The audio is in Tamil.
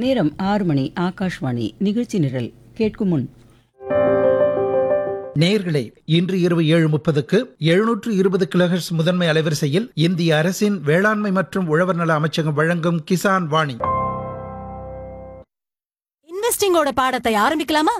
நேரம் 6 மணி. ஆகாஷ்வாணி நிகழ்ச்சி நிரல் கேட்கும் முன் நேயர்களே, இன்று இரவு 7:30க்கு 720 கிலோஹெர்ட்ஸ் முதன்மை அலைவரிசையில் இந்திய அரசின் வேளாண்மை மற்றும் உழவர் நல அமைச்சகம் வழங்கும் கிசான் வாணி. இன்வெஸ்டிங்கோட பாடத்தை ஆரம்பிக்கலாமா?